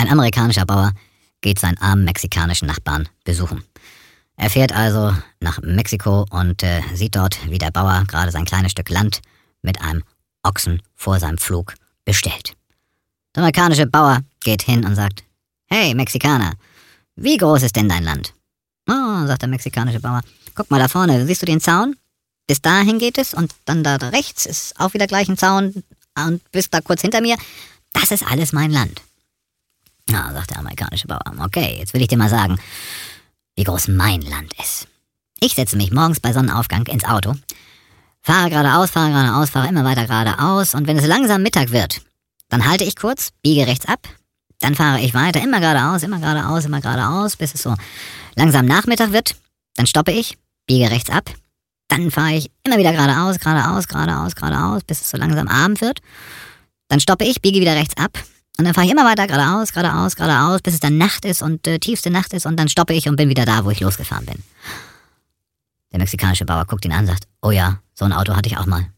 Ein amerikanischer Bauer geht seinen armen mexikanischen Nachbarn besuchen. Er fährt also nach Mexiko und sieht dort, wie der Bauer gerade sein kleines Stück Land mit einem Ochsen vor seinem Flug bestellt. Der amerikanische Bauer geht hin und sagt: Hey Mexikaner, wie groß ist denn dein Land? Oh, sagt der mexikanische Bauer, guck mal da vorne, siehst du den Zaun? Bis dahin geht es und dann da rechts ist auch wieder gleich ein Zaun und bis da kurz hinter mir, das ist alles mein Land. Ja, sagt der amerikanische Bauer, okay, jetzt will ich dir mal sagen, wie groß mein Land ist. Ich setze mich morgens bei Sonnenaufgang ins Auto, fahre geradeaus, fahre immer weiter geradeaus und wenn es langsam Mittag wird, dann halte ich kurz, biege rechts ab, dann fahre ich weiter, immer geradeaus, bis es so langsam Nachmittag wird, dann stoppe ich, biege rechts ab, dann fahre ich immer wieder geradeaus, bis es so langsam Abend wird, dann stoppe ich, biege wieder rechts ab und dann fahre ich immer weiter geradeaus, bis es dann Nacht ist und tiefste Nacht ist und dann stoppe ich und bin wieder da, wo ich losgefahren bin. Der mexikanische Bauer guckt ihn an und sagt, oh ja, so ein Auto hatte ich auch mal.